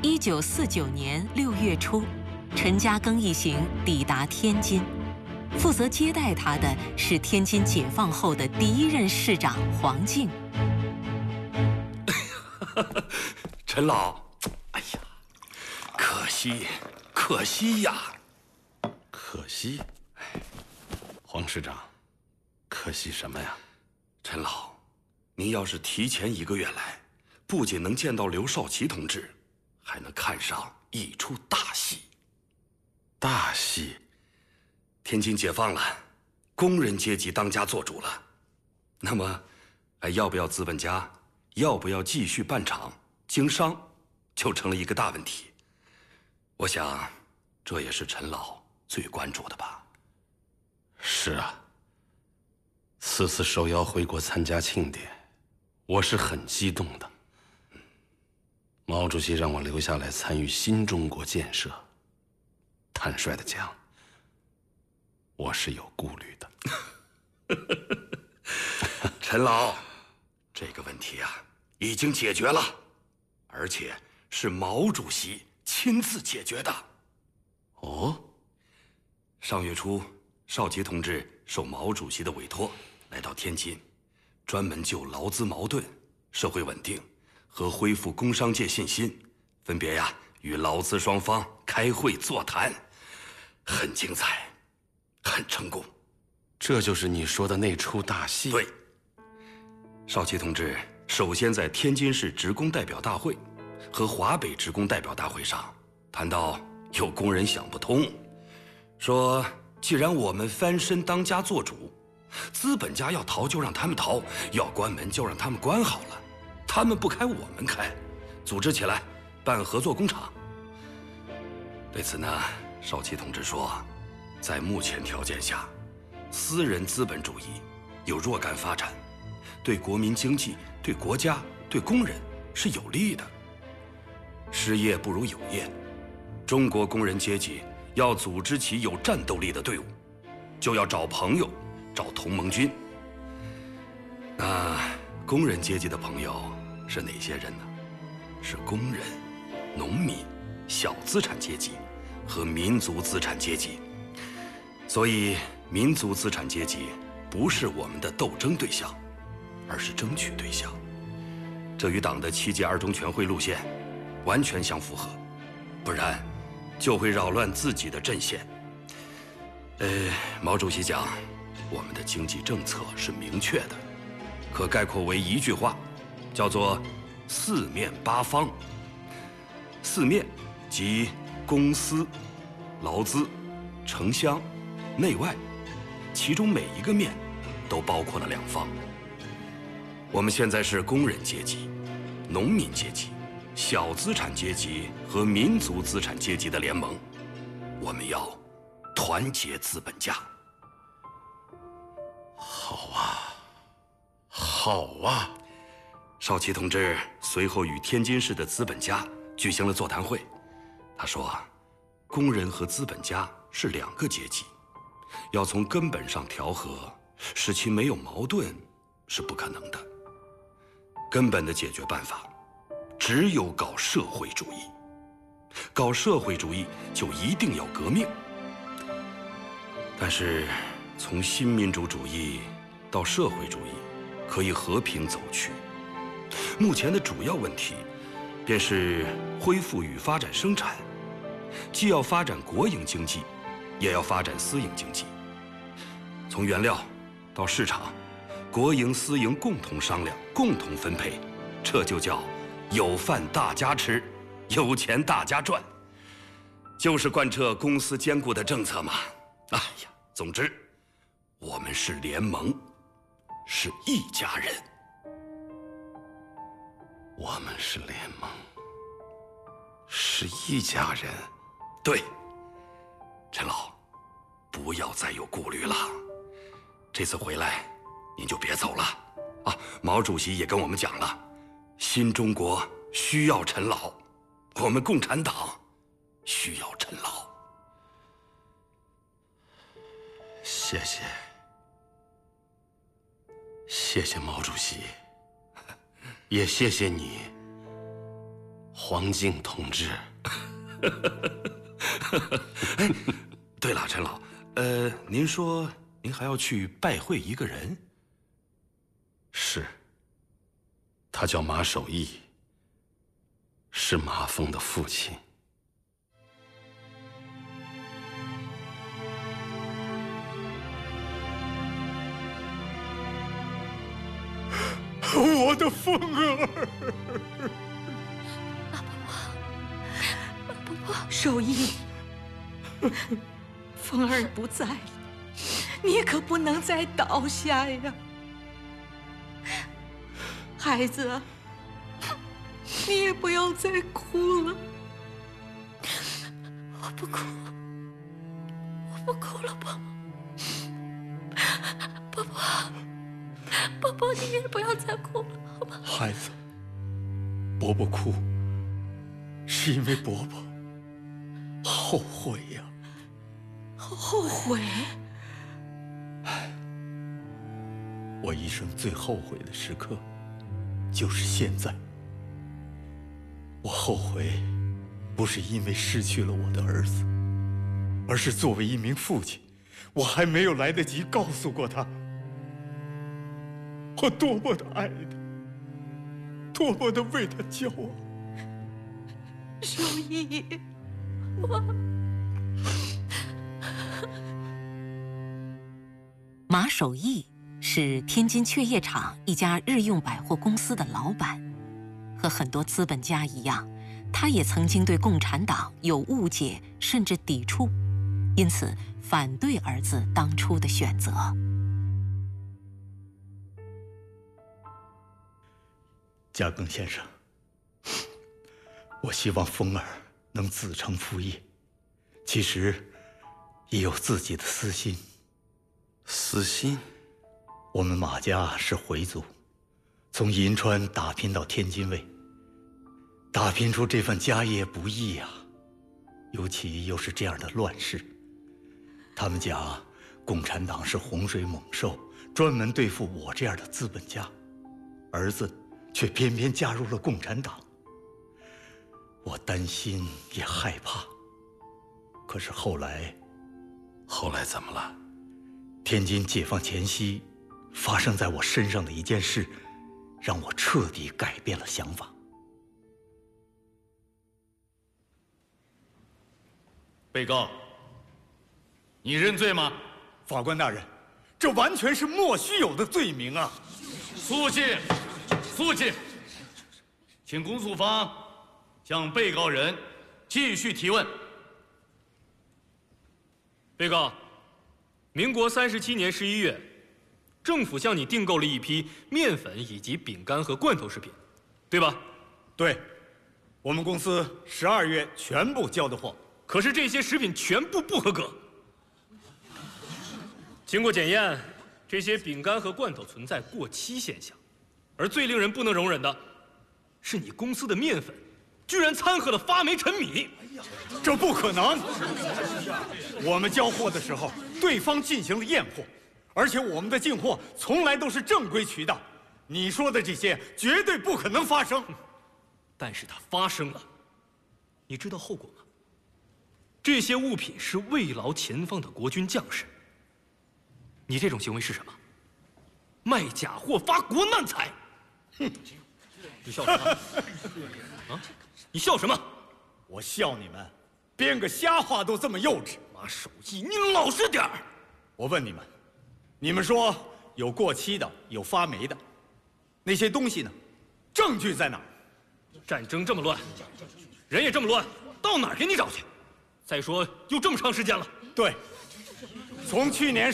1949年6月初，陈嘉庚一行抵达天津，负责接待他的是天津解放后的第1任市长黄敬。 陈老，哎呀，可惜呀！ 可惜？黄市长，可惜什么呀？ 陈老，您要是提前1个月来，不仅能见到刘少奇同志，还能看上一出大戏。 大戏？ 天津解放了，工人阶级当家做主了，那么，还要不要资本家？要不要继续办厂经商，就成了一个大问题。我想，这也是陈老最关注的吧。 是啊，此次受邀回国参加庆典，我是很激动的。毛主席让我留下来参与新中国建设，坦率的讲，我是有顾虑的。 陈老，这个问题啊，已经解决了，而且是毛主席亲自解决的。 哦， 上月初，少奇同志受毛主席的委托，来到天津，专门就劳资矛盾、社会稳定和恢复工商界信心，分别与劳资双方开会座谈，很精彩，很成功。 这就是你说的那出大戏？ 对。少奇同志首先在天津市职工代表大会和华北职工代表大会上谈到，有工人想不通，说既然我们翻身当家做主，资本家要逃就让他们逃，要关门就让他们关好了，他们不开我们开，组织起来办合作工厂。对此呢，少奇同志说，在目前条件下，私人资本主义有若干发展，对国民经济、对国家、对工人是有利的。失业不如有业，中国工人阶级要组织起有战斗力的队伍，就要找朋友，找同盟军。那工人阶级的朋友是哪些人呢？是工人、农民、小资产阶级和民族资产阶级。所以，民族资产阶级不是我们的斗争对象，而是争取对象。这与党的7届2中全会路线完全相符合，不然就会扰乱自己的阵线。毛主席讲，我们的经济政策是明确的，可概括为一句话，叫做四面八方。四面即公私、劳资、城乡、内外，其中每一个面都包括了2方。我们现在是工人阶级、农民阶级、小资产阶级和民族资产阶级的联盟，我们要团结资本家。 好啊，好啊！ 少奇同志随后与天津市的资本家举行了座谈会。他说，工人和资本家是2个阶级，要从根本上调和，使其没有矛盾，是不可能的。根本的解决办法，只有搞社会主义。搞社会主义就一定要革命。但是，从新民主主义到社会主义，可以和平走去。目前的主要问题，便是恢复与发展生产，既要发展国营经济，也要发展私营经济。从原料到市场，国营私营共同商量，共同分配，这就叫有饭大家吃，有钱大家赚，就是贯彻公私兼顾的政策嘛。哎呀，总之，我们是联盟，是一家人。 我们是联盟，是一家人。 对，陈老，不要再有顾虑了。这次回来，您就别走了啊！毛主席也跟我们讲了，新中国需要陈老，我们共产党需要陈老。 谢谢，谢谢毛主席，也谢谢你， 黄敬同志。 对了，陈老，您说您还要去拜会一个人？ 是。他叫马守义，是马凤的父亲。 我的凤儿！ 守义，凤儿不在了，你可不能再倒下呀，孩子，你也不要再哭了。我不哭，我不哭了，伯伯，伯伯，你也不要再哭了，好吗？ 孩子，伯伯哭，是因为伯伯后悔呀。 后悔？ 我一生最后悔的时刻，就是现在。我后悔，不是因为失去了我的儿子，而是作为一名父亲，我还没有来得及告诉过他，我多么的爱他，多么的为他骄傲。 守义， 马守义是天津雀业厂一家日用百货公司的老板，和很多资本家一样，他也曾经对共产党有误解甚至抵触，因此反对儿子当初的选择。 嘉庚先生，我希望凤儿能子承父业，其实也有自己的私心。 私心？ 我们马家是回族，从银川打拼到天津卫，打拼出这份家业不易呀，尤其又是这样的乱世。他们讲共产党是洪水猛兽，专门对付我这样的资本家，儿子却偏偏加入了共产党。我担心也害怕。可是后来怎么了？ 天津解放前夕发生在我身上的一件事，让我彻底改变了想法。 被告，你认罪吗？ 法官大人，这完全是莫须有的罪名啊！ 肃静，肃静，请公诉方向被告人继续提问。 被告，民国37年11月，政府向你订购了一批面粉以及饼干和罐头食品，对吧？ 对，我们公司12月全部交的货。 可是这些食品全部不合格。经过检验，这些饼干和罐头存在过期现象，而最令人不能容忍的是，你公司的面粉居然掺和了发霉陈米。 这不可能！我们交货的时候，对方进行了验货，而且我们的进货从来都是正规渠道。你说的这些绝对不可能发生。 但是它发生了，你知道后果吗？这些物品是慰劳前方的国军将士。你这种行为是什么？卖假货发国难财！哼！你笑什么？啊？你笑什么？ 我笑你们，编个瞎话都这么幼稚。 马守义，你老实点儿！ 我问你们，你们说有过期的，有发霉的，那些东西呢？证据在哪儿？ 战争这么乱，人也这么乱，到哪儿给你找去？再说，又这么长时间了。 对，从去年